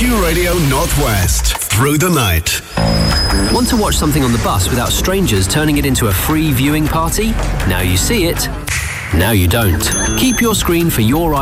Q Radio Northwest. Through the night. Want to watch something on the bus without strangers turning it into a free viewing party? Now you see it, now you don't. Keep your screen for your